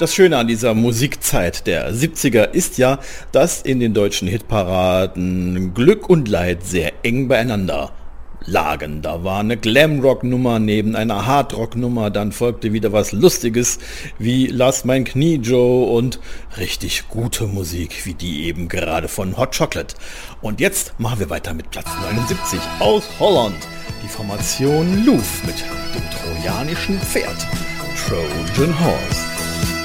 Das Schöne an dieser Musikzeit der 70er ist ja, dass in den deutschen Hitparaden Glück und Leid sehr eng beieinander lagen. Da war eine Glamrock-Nummer neben einer Hardrock-Nummer, dann folgte wieder was Lustiges wie Lass mein Knie Joe und richtig gute Musik wie die eben gerade von Hot Chocolate. Und jetzt machen wir weiter mit Platz 79 aus Holland. Die Formation Louvre mit dem trojanischen Pferd, Trojan Horse.